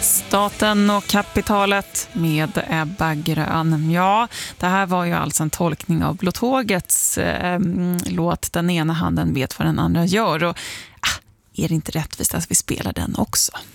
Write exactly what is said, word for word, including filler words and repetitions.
Staten och kapitalet med Ebba Grön. Ja, det här var ju alltså en tolkning av Blå Tågets eh, låt Den ena handen vet vad den andra gör. Och ah, är det inte rättvist att vi spelar den också?